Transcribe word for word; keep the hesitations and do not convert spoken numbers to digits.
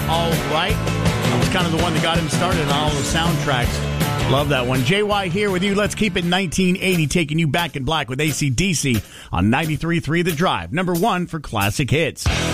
All Right. That was kind of the one that got him started on all the soundtracks. Love that one. J Y here with you. Let's keep it nineteen eighty, taking you back in black with A C D C on ninety-three point three The Drive. Number one for classic hits.